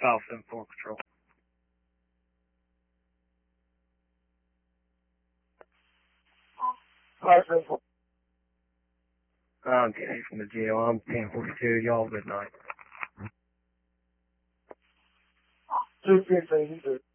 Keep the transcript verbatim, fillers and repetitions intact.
Five seven four control. Five seven four. I'm Kenny from the jail. I'm ten forty-two. Y'all good night. Two fifteen.